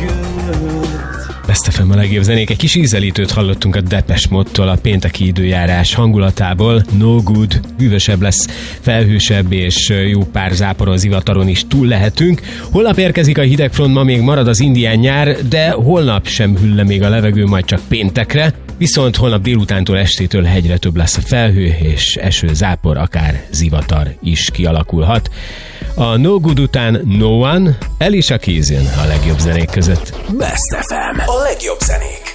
Best FM a legjobb zenék. Egy kis ízelítőt hallottunk a Depeche Mode-tól a pénteki időjárás hangulatából. No good, hűvösebb lesz, felhősebb és jó pár záporon, zivataron is túl lehetünk. Holnap érkezik a hidegfront, ma még marad az indián nyár, de holnap sem hűl le még a levegő, majd csak péntekre. Viszont holnap délutántól estétől hegyre több lesz a felhő, és eső, zápor, akár zivatar is kialakulhat. A No Good után No One, Alicia Keys a legjobb zenék között. Best FM. A legjobb zenék.